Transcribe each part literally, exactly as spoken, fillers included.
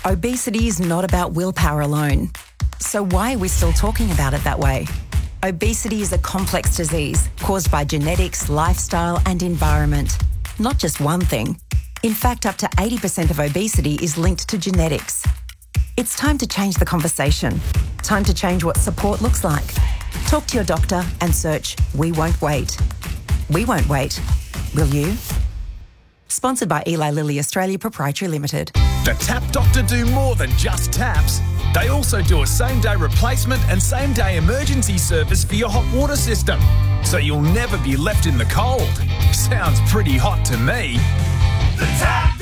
Obesity is not about willpower alone. So why are we still talking about it that way? Obesity is a complex disease caused by genetics, lifestyle and environment. Not just one thing. In fact, up to eighty percent of obesity is linked to genetics. It's time to change the conversation. Time to change what support looks like. Talk to your doctor and search We Won't Wait. We won't wait. Will you? Sponsored by Eli Lilly Australia Proprietary Limited. The Tap Doctor do more than just taps. They also do a same-day replacement and same-day emergency service for your hot water system, so you'll never be left in the cold. Sounds pretty hot to me. The Tap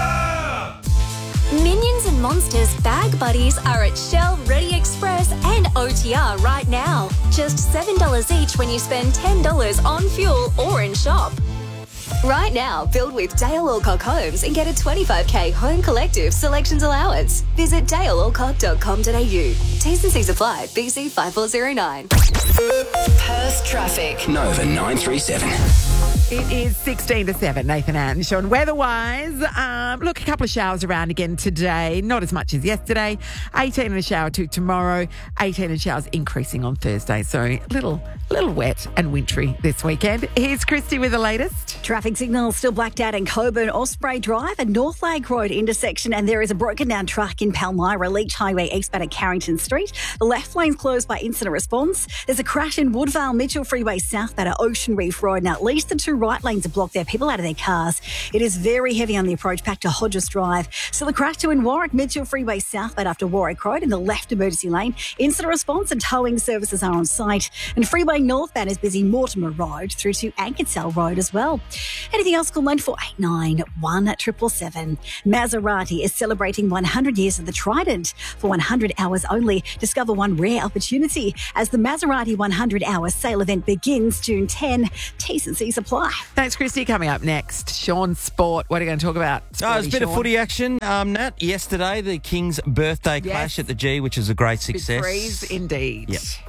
Doctor! Minions and Monsters Bag Buddies are at Shell, Ready Express and O T R right now. Just seven dollars each when you spend ten dollars on fuel or in shop. Right now, build with Dale Alcock Homes and get a twenty-five k home collective selections allowance. Visit dale alcock dot com dot a u. T's and C's apply. B C five four zero nine. Perth traffic. Nova nine three seven. It is sixteen to seven, Nathan and Sean. Weather-wise, um, look, a couple of showers around again today. Not as much as yesterday. eighteen and a shower to tomorrow. eighteen and showers increasing on Thursday. So a little, little wet and wintry this weekend. Here's Christy with the latest. Traffic signals still blacked out in Coburn, Osprey Drive and North Lake Road intersection, and there is a broken down truck in Palmyra, Leach Highway eastbound at Carrington Street. The left lane's closed by incident response. There's a crash in Woodvale, Mitchell Freeway southbound at Ocean Reef Road. Now at least the two right lanes are blocked there. People out of their cars. It is very heavy on the approach back to Hodges Drive. So the crash to in Warwick, Mitchell Freeway southbound after Warwick Road in the left emergency lane. Incident response and towing services are on site. And Freeway northbound is busy Mortimer Road through to Ankersell Road as well. Anything else, call nine four eight nine, one seven seven seven. Maserati is celebrating one hundred years of the Trident. For one hundred hours only, discover one rare opportunity as the Maserati one hundred hour sale event begins June tenth. T's and C's apply. Thanks, Christy. Coming up next, Sean Sport. What are you going to talk about? Oh, there's a bit Sean? of footy action, um, Nat. Yesterday, the Kings' birthday Yes. clash at the G, which is a great success. Big threes indeed. Yep.